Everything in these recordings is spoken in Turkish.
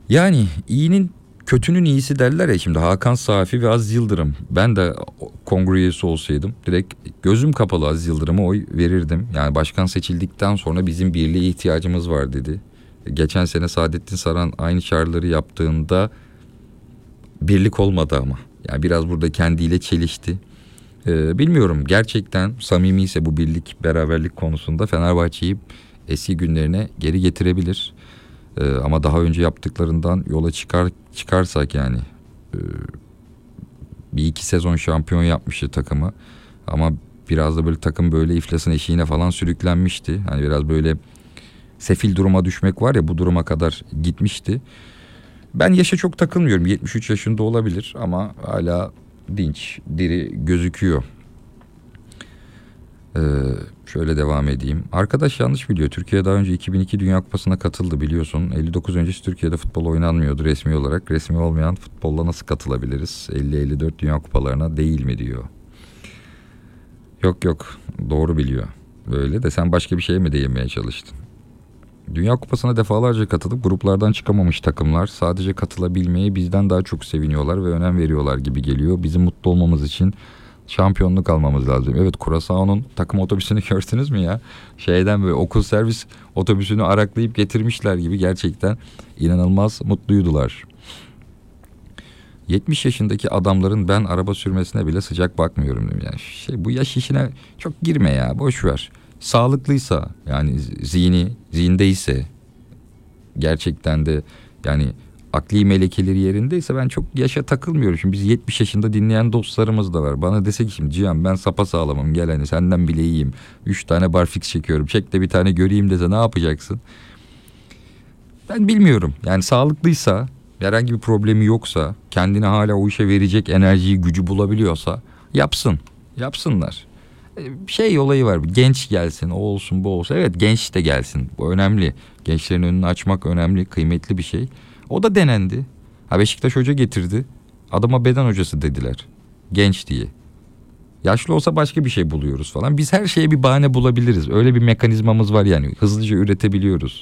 Yani iyinin kötünün iyisi derler ya, şimdi Hakan Safi ve Aziz Yıldırım. Ben de kongre üyesi olsaydım direkt gözüm kapalı Aziz Yıldırım'a oy verirdim. Yani başkan seçildikten sonra bizim birliğe ihtiyacımız var dedi. Geçen sene Saadettin Saran aynı çağrıları yaptığında birlik olmadı ama. Yani biraz burada kendiyle çelişti. Bilmiyorum, gerçekten samimi ise bu birlik beraberlik konusunda Fenerbahçe'yi eski günlerine geri getirebilir. Ama daha önce yaptıklarından yola çıkarsak yani bir iki sezon şampiyon yapmıştı takımı. Ama biraz da böyle takım böyle iflasın eşiğine falan sürüklenmişti. Hani biraz böyle sefil duruma düşmek var ya, bu duruma kadar gitmişti. Ben yaşa çok takılmıyorum. 73 yaşında olabilir ama hala dinç, diri gözüküyor. Ee, Şöyle devam edeyim. Arkadaş yanlış biliyor. Türkiye daha önce 2002 Dünya Kupası'na katıldı biliyorsun. 59 öncesi Türkiye'de futbol oynanmıyordu resmi olarak. Resmi olmayan futbolla nasıl katılabiliriz? 50-54 Dünya Kupalarına değil mi diyor. Yok, doğru biliyor. Böyle de sen başka bir şeye mi değinmeye çalıştın? Dünya Kupası'na defalarca katılıp gruplardan çıkamamış takımlar sadece katılabilmeye bizden daha çok seviniyorlar ve önem veriyorlar gibi geliyor. Bizim mutlu olmamız için şampiyonluk almamız lazım. Evet, Curaçao'nun takım otobüsünü gördünüz mü ya? Şeyden böyle okul servis otobüsünü araklayıp getirmişler gibi, gerçekten inanılmaz mutluydular. 70 yaşındaki adamların ben araba sürmesine bile sıcak bakmıyorum dedim. Yani bu yaş işine çok girme ya, boş ver. Sağlıklıysa yani zihindeyse gerçekten de yani akli melekeleri yerindeyse ben çok yaşa takılmıyorum. Şimdi biz 70 yaşında dinleyen dostlarımız da var. Bana dese ki şimdi Cihan ben sapasağlamım, gel hani senden bile iyiyim. 3 tane barfix çekiyorum, çek de bir tane göreyim dese ne yapacaksın? Ben bilmiyorum. Yani sağlıklıysa, herhangi bir problemi yoksa, kendine hala o işe verecek enerjiyi, gücü bulabiliyorsa yapsınlar. Şey olayı var, genç gelsin, o olsun bu olsun. Evet, genç de gelsin, bu önemli. Gençlerin önünü açmak önemli, kıymetli bir şey. O da denendi. Beşiktaş hoca getirdi, adama beden hocası dediler genç diye. Yaşlı olsa başka bir şey buluyoruz falan. Biz her şeye bir bahane bulabiliriz, öyle bir mekanizmamız var yani, hızlıca üretebiliyoruz.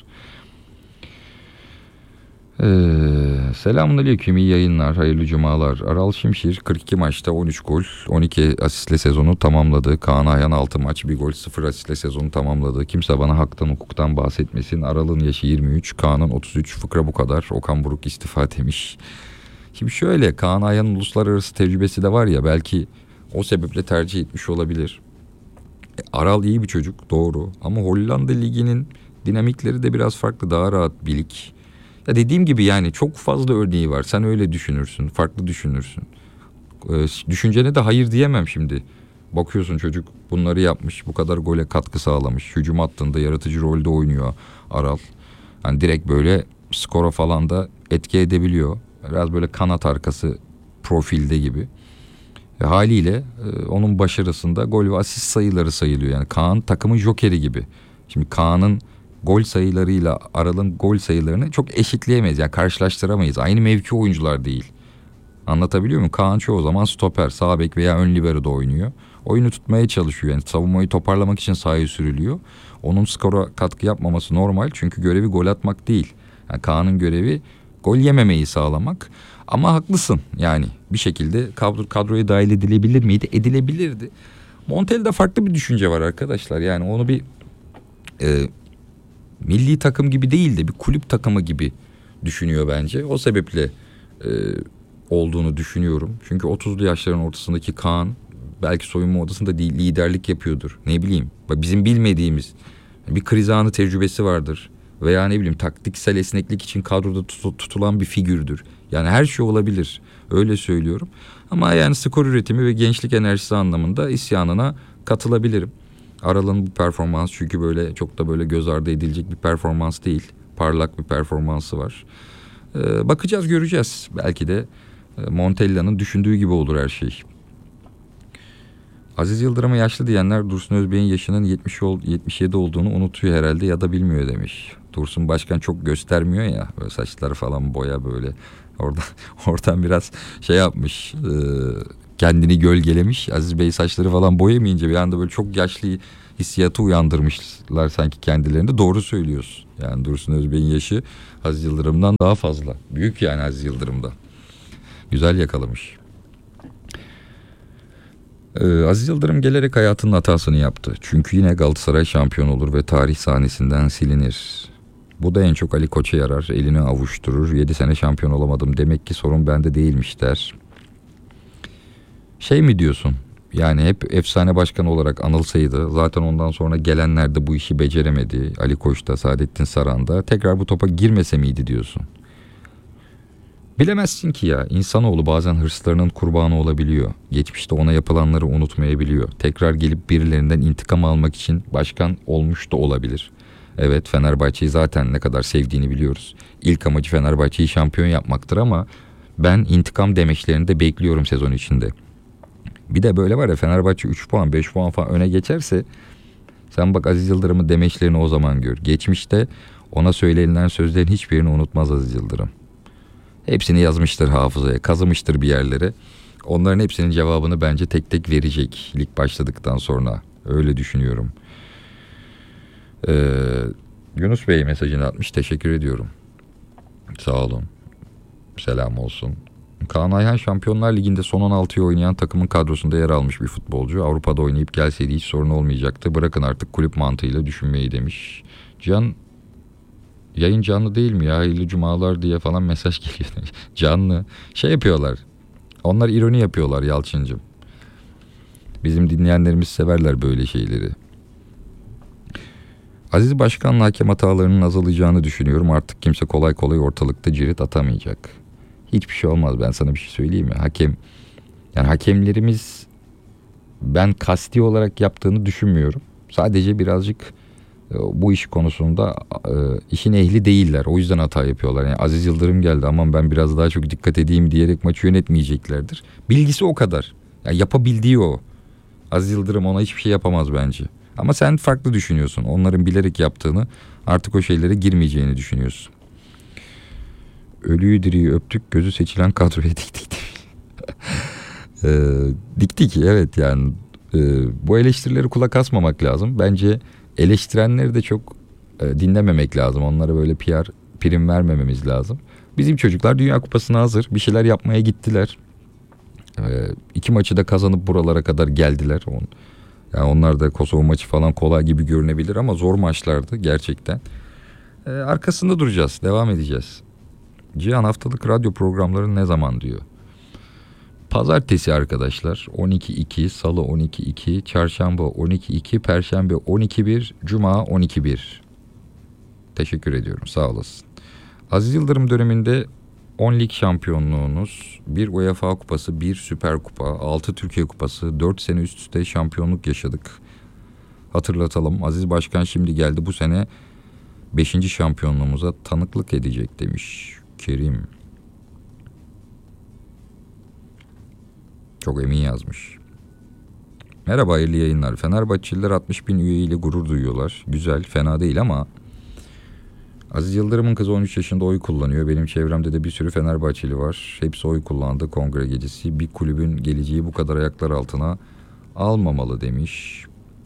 Selamünaleyküm, iyi yayınlar, hayırlı cumalar. Aral Şimşir 42 maçta 13 gol 12 asistle sezonu tamamladı. Kaan Ayhan 6 maç 1 gol 0 asistle sezonu tamamladı. Kimse bana haktan hukuktan bahsetmesin. Aral'ın yaşı 23, Kaan'ın 33, fıkra bu kadar. Okan Buruk istifa demiş. Şimdi şöyle, Kaan Ayhan'ın uluslararası tecrübesi de var ya, belki o sebeple tercih etmiş olabilir. Aral iyi bir çocuk, doğru, ama Hollanda Ligi'nin dinamikleri de biraz farklı, daha rahat bir lig. Ya dediğim gibi yani çok fazla örneği var. Sen öyle düşünürsün, farklı düşünürsün. Düşüncene de hayır diyemem şimdi. Bakıyorsun çocuk bunları yapmış, bu kadar gole katkı sağlamış. Hücum hattında yaratıcı rolde oynuyor Aral. Hani direkt böyle skora falan da etki edebiliyor. Biraz böyle kanat arkası profilde gibi. Haliyle onun başarısında gol ve asist sayıları sayılıyor. Yani Kaan takımın jokeri gibi. Şimdi Kaan'ın gol sayılarıyla Aral'ın gol sayılarını çok eşitleyemeyiz. Yani karşılaştıramayız. Aynı mevki oyuncular değil. Anlatabiliyor muyum? Kaan çoğu zaman stoper, sağ bek veya ön libero'da oynuyor. Oyunu tutmaya çalışıyor. Yani savunmayı toparlamak için sahaya sürülüyor. Onun skora katkı yapmaması normal. Çünkü görevi gol atmak değil. Yani Kaan'ın görevi gol yememeyi sağlamak. Ama haklısın. Yani bir şekilde kadroya dahil edilebilir miydi? Edilebilirdi. Montella'da farklı bir düşünce var arkadaşlar. Yani onu bir milli takım gibi değil de bir kulüp takımı gibi düşünüyor bence. O sebeple olduğunu düşünüyorum. Çünkü 30'lu yaşların ortasındaki Kaan belki soyunma odasında liderlik yapıyordur. Ne bileyim, bizim bilmediğimiz bir kriz anı tecrübesi vardır. Veya ne bileyim taktiksel esneklik için kadroda tutulan bir figürdür. Yani her şey olabilir. Öyle söylüyorum. Ama yani skor üretimi ve gençlik enerjisi anlamında isyanına katılabilirim. Aral'ın bu performans çünkü böyle çok da böyle göz ardı edilecek bir performans değil. Parlak bir performansı var. Bakacağız, göreceğiz. Belki de Montella'nın düşündüğü gibi olur her şey. Aziz Yıldırım'a yaşlı diyenler Dursun Özbey'in yaşının 77 olduğunu unutuyor herhalde ya da bilmiyor demiş. Dursun Başkan çok göstermiyor ya, böyle saçları falan boya böyle. Oradan biraz şey yapmış, kendini gölgelemiş. Aziz Bey saçları falan boyamayınca bir anda böyle çok yaşlı hissiyatı uyandırmışlar sanki kendilerinde. Doğru söylüyorsun. Yani Dursun Özbek'in yaşı Aziz Yıldırım'dan daha fazla. Büyük yani Aziz Yıldırım'dan. Güzel yakalamış. Aziz Yıldırım gelerek hayatının hatasını yaptı. Çünkü yine Galatasaray şampiyon olur ve tarih sahnesinden silinir. Bu da en çok Ali Koç'a yarar. Elini avuşturur. 7 sene şampiyon olamadım. Demek ki sorun bende değilmiş der. Şey mi diyorsun? Yani hep efsane başkan olarak anılsaydı, zaten ondan sonra gelenler de bu işi beceremedi. Ali Koç da, Saadettin Saran da tekrar bu topa girmese miydi diyorsun? Bilemezsin ki ya. İnsanoğlu bazen hırslarının kurbanı olabiliyor. Geçmişte ona yapılanları unutmayabiliyor. Tekrar gelip birilerinden intikam almak için başkan olmuş da olabilir. Evet, Fenerbahçe'yi zaten ne kadar sevdiğini biliyoruz. İlk amacı Fenerbahçe'yi şampiyon yapmaktır ama ben intikam demeçlerini de bekliyorum sezon içinde. Bir de böyle var ya, Fenerbahçe 3 puan 5 puan falan öne geçerse sen bak Aziz Yıldırım'ın demeçlerini o zaman gör. Geçmişte ona söylenilen sözlerin hiçbirini unutmaz Aziz Yıldırım. Hepsini yazmıştır hafızaya, kazımıştır bir yerlere. Onların hepsinin cevabını bence tek tek verecek lig başladıktan sonra. Öyle düşünüyorum. Yunus Bey mesajını atmış. Teşekkür ediyorum. Sağ olun. Selam olsun. Kaan Ayhan Şampiyonlar Ligi'nde son 16'yı oynayan takımın kadrosunda yer almış bir futbolcu. Avrupa'da oynayıp gelseydi hiç sorun olmayacaktı. Bırakın artık kulüp mantığıyla düşünmeyi demiş. Can, yayın canlı değil mi ya? Hayırlı cumalar diye falan mesaj geliyor. Canlı. Şey yapıyorlar. Onlar ironi yapıyorlar Yalçıncığım. Bizim dinleyenlerimiz severler böyle şeyleri. Aziz Başkan'la hakem hatalarının azalacağını düşünüyorum. Artık kimse kolay kolay ortalıkta cirit atamayacak. Hiçbir şey olmaz, ben sana bir şey söyleyeyim mi? Yani hakemlerimiz ben kasti olarak yaptığını düşünmüyorum. Sadece birazcık bu iş konusunda işin ehli değiller. O yüzden hata yapıyorlar. Yani Aziz Yıldırım geldi, aman ben biraz daha çok dikkat edeyim diyerek maçı yönetmeyeceklerdir. Bilgisi o kadar. Yani yapabildiği o. Aziz Yıldırım ona hiçbir şey yapamaz bence. Ama sen farklı düşünüyorsun. Onların bilerek yaptığını, artık o şeylere girmeyeceğini düşünüyorsun. Ölüyü diriyi öptük, gözü seçilen kadroya diktik. Diktik evet yani. Bu eleştirileri kulak asmamak lazım. Bence eleştirenleri de çok dinlememek lazım. Onlara böyle prim vermememiz lazım. Bizim çocuklar Dünya Kupası'na hazır. Bir şeyler yapmaya gittiler. 2 maçı da kazanıp buralara kadar geldiler. Yani onlar da Kosova maçı falan kolay gibi görünebilir ama zor maçlardı gerçekten. Arkasında duracağız, devam edeceğiz. Cihan, haftalık radyo programları ne zaman diyor. Pazartesi arkadaşlar 12.2, Salı 12.2, Çarşamba 12.2, Perşembe 12.1, Cuma 12.1. Teşekkür ediyorum, sağ olasın. Aziz Yıldırım döneminde 10 lig şampiyonluğunuz, 1 UEFA kupası, 1 Süper Kupa, 6 Türkiye kupası, 4 sene üst üste şampiyonluk yaşadık. Hatırlatalım, Aziz Başkan şimdi geldi, bu sene 5. şampiyonluğumuza tanıklık edecek demiş Kerim. Çok emin yazmış. Merhaba, hayırlı yayınlar. Fenerbahçeliler 60.000 üyeyle gurur duyuyorlar. Güzel, fena değil ama Aziz Yıldırım'ın kızı 13 yaşında oy kullanıyor. Benim çevremde de bir sürü Fenerbahçeli var. Hepsi oy kullandı kongre gecesi. Bir kulübün geleceği bu kadar ayaklar altına almamalı demiş.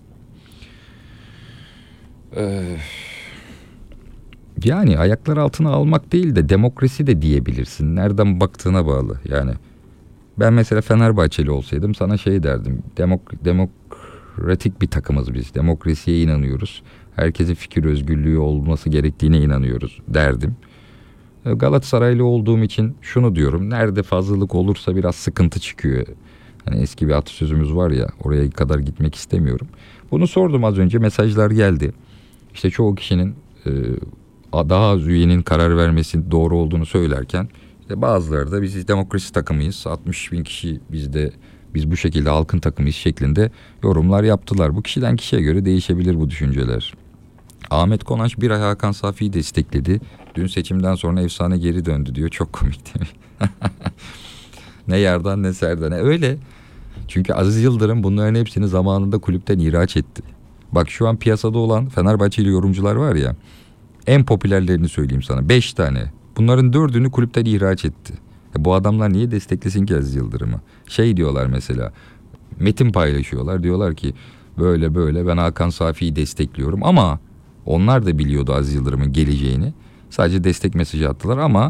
Yani ayaklar altına almak değil de demokrasi de diyebilirsin. Nereden baktığına bağlı. Yani ben mesela Fenerbahçeli olsaydım sana şey derdim. Demokratik bir takımız biz. Demokrasiye inanıyoruz. Herkesin fikir özgürlüğü olması gerektiğine inanıyoruz derdim. Galatasaraylı olduğum için şunu diyorum. Nerede fazlalık olursa biraz sıkıntı çıkıyor. Hani eski bir atasözümüz var ya, oraya kadar gitmek istemiyorum. Bunu sordum az önce, mesajlar geldi. İşte çoğu kişinin daha az üyenin karar vermesi doğru olduğunu söylerken işte bazıları da biz demokrasi takımıyız, 60.000 kişi biz bu şekilde halkın takımıyız şeklinde yorumlar yaptılar. Bu kişiden kişiye göre değişebilir bu düşünceler. Ahmet Konaş bir ay Hakan Safi'yi destekledi. Dün seçimden sonra efsane geri döndü diyor. Çok komik değil mi? Ne yerden ne serden. Öyle. Çünkü Aziz Yıldırım bunların hepsini zamanında kulüpten ihraç etti. Bak şu an piyasada olan Fenerbahçeli yorumcular var ya. En popülerlerini söyleyeyim sana. 5 tane. Bunların 4'ünü kulüpten ihraç etti. Bu adamlar niye desteklesin ki Aziz Yıldırım'ı? Şey diyorlar mesela. Metin paylaşıyorlar. Diyorlar ki Böyle böyle ben Hakan Safi'yi destekliyorum ama onlar da biliyordu Aziz Yıldırım'ın geleceğini. Sadece destek mesajı attılar ama